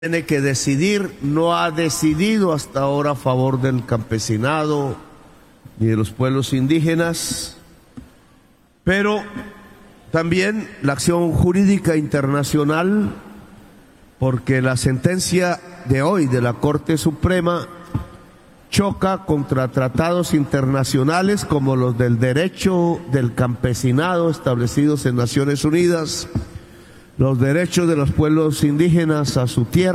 tiene que decidir, no ha decidido hasta ahora a favor del campesinado ni de los pueblos indígenas, pero también la acción jurídica internacional, porque la sentencia de hoy de la Corte Suprema choca contra tratados internacionales como los del derecho del campesinado establecidos en Naciones Unidas, los derechos de los pueblos indígenas a su tierra,